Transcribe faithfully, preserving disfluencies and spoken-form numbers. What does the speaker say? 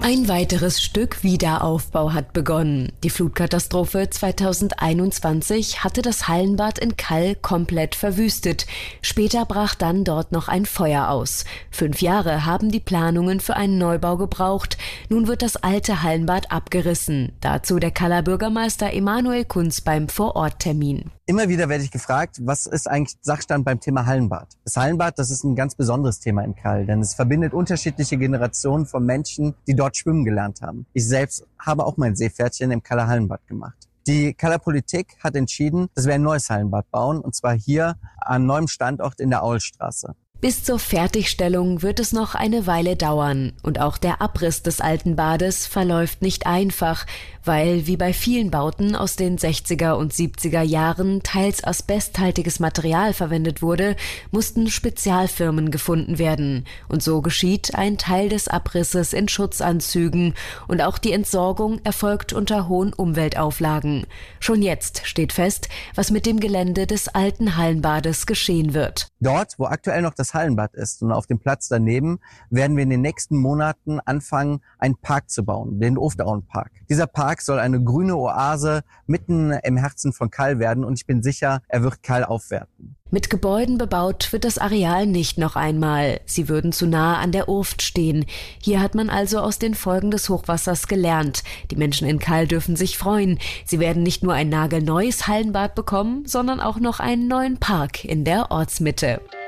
Ein weiteres Stück Wiederaufbau hat begonnen. Die Flutkatastrophe zweitausendeinundzwanzig hatte das Hallenbad in Kall komplett verwüstet. Später brach dann dort noch ein Feuer aus. Fünf Jahre haben die Planungen für einen Neubau gebraucht. Nun wird das alte Hallenbad abgerissen. Dazu der Kaller Bürgermeister Emanuel Kunz beim Vororttermin. Immer wieder werde ich gefragt, was ist eigentlich Sachstand beim Thema Hallenbad? Das Hallenbad, das ist ein ganz besonderes Thema in Kall, denn es verbindet unterschiedliche Generationen von Menschen, die dort schwimmen gelernt haben. Ich selbst habe auch mein Seepferdchen im Kaller Hallenbad gemacht. Die Kaller Politik hat entschieden, dass wir ein neues Hallenbad bauen, und zwar hier an neuem Standort in der Aulstraße. Bis zur Fertigstellung wird es noch eine Weile dauern. Und auch der Abriss des alten Bades verläuft nicht einfach, weil, wie bei vielen Bauten aus den sechziger und siebziger Jahren, teils asbesthaltiges Material verwendet wurde, mussten Spezialfirmen gefunden werden. Und so geschieht ein Teil des Abrisses in Schutzanzügen. Und auch die Entsorgung erfolgt unter hohen Umweltauflagen. Schon jetzt steht fest, was mit dem Gelände des alten Hallenbades geschehen wird. Dort, wo aktuell noch das Hallenbad ist und auf dem Platz daneben, werden wir in den nächsten Monaten anfangen, einen Park zu bauen, den Ofdauenpark. Dieser Park soll eine grüne Oase mitten im Herzen von Kall werden, und ich bin sicher, er wird Kall aufwerten. Mit Gebäuden bebaut wird das Areal nicht noch einmal. Sie würden zu nahe an der Urft stehen. Hier hat man also aus den Folgen des Hochwassers gelernt. Die Menschen in Kall dürfen sich freuen. Sie werden nicht nur ein nagelneues Hallenbad bekommen, sondern auch noch einen neuen Park in der Ortsmitte.